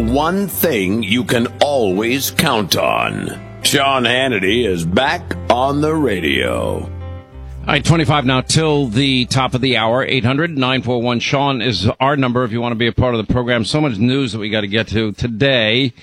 one thing you can always count on. Sean Hannity is back on the radio. All right, 25 now till the top of the hour. 800-941-SEAN is our number if you want to be a part of the program. So much news that we got to get to today.